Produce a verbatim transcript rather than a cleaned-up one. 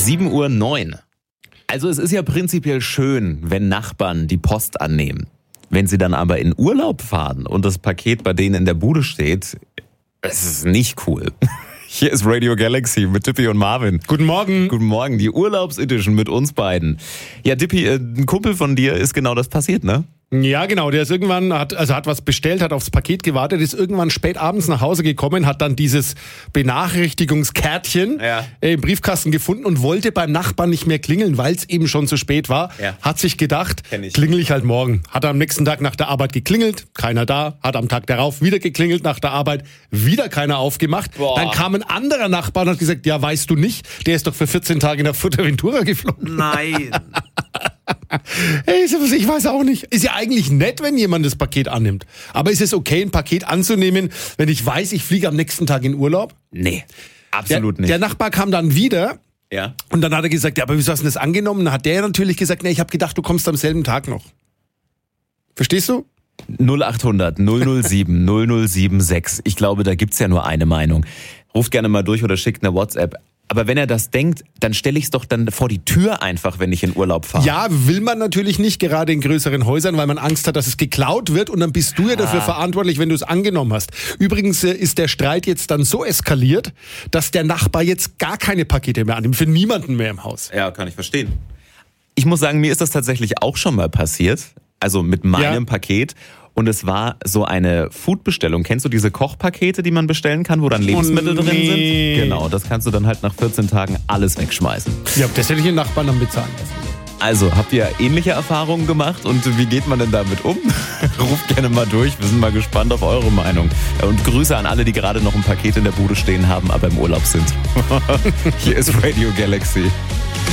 sieben Uhr neun. Also es ist ja prinzipiell schön, wenn Nachbarn die Post annehmen. Wenn sie dann aber in Urlaub fahren und das Paket bei denen in der Bude steht, es ist nicht cool. Hier ist Radio Galaxy mit Dippy und Marvin. Guten Morgen. Guten Morgen, die Urlaubsedition mit uns beiden. Ja, Dippy, ein Kumpel von dir ist genau das passiert, ne? Ja, genau. Der ist irgendwann, hat, also hat was bestellt, hat aufs Paket gewartet, ist irgendwann spät abends nach Hause gekommen, hat dann dieses Benachrichtigungskärtchen ja. im Briefkasten gefunden und wollte beim Nachbarn nicht mehr klingeln, weil es eben schon zu spät war. Ja. Hat sich gedacht, klingel ich halt morgen. Hat am nächsten Tag nach der Arbeit geklingelt, keiner da. Hat am Tag darauf wieder geklingelt nach der Arbeit, wieder keiner aufgemacht. Boah. Dann kam ein anderer Nachbar und hat gesagt, ja, weißt du nicht, der ist doch für vierzehn Tage nach Fuerteventura geflogen. Nein. Hey, ich weiß auch nicht. Ist ja eigentlich nett, wenn jemand das Paket annimmt. Aber ist es okay, ein Paket anzunehmen, wenn ich weiß, ich fliege am nächsten Tag in Urlaub? Nee, absolut der, nicht. Der Nachbar kam dann wieder. Ja. Und dann hat er gesagt, ja, aber wieso hast du das angenommen? Dann hat der natürlich gesagt, nee, ich habe gedacht, du kommst am selben Tag noch. Verstehst du? null acht hundert null null sieben null null sieben sechs. Ich glaube, da gibt's ja nur eine Meinung. Ruft gerne mal durch oder schickt eine WhatsApp. Aber wenn er das denkt, dann stelle ich es doch dann vor die Tür einfach, wenn ich in Urlaub fahre. Ja, will man natürlich nicht, gerade in größeren Häusern, weil man Angst hat, dass es geklaut wird und dann bist du ja dafür ah. verantwortlich, wenn du es angenommen hast. Übrigens ist der Streit jetzt dann so eskaliert, dass der Nachbar jetzt gar keine Pakete mehr annimmt, für niemanden mehr im Haus. Ja, kann ich verstehen. Ich muss sagen, mir ist das tatsächlich auch schon mal passiert, also mit meinem ja. Paket. Und es war so eine Foodbestellung. Kennst du diese Kochpakete, die man bestellen kann, wo dann Lebensmittel oh, nee. drin sind? Genau, das kannst du dann halt nach vierzehn Tagen alles wegschmeißen. Ja, das hätte ich den Nachbarn dann bezahlen lassen. Also, habt ihr ähnliche Erfahrungen gemacht und wie geht man denn damit um? Ruft gerne mal durch, wir sind mal gespannt auf eure Meinung. Und Grüße an alle, die gerade noch ein Paket in der Bude stehen haben, aber im Urlaub sind. Hier ist Radio Galaxy.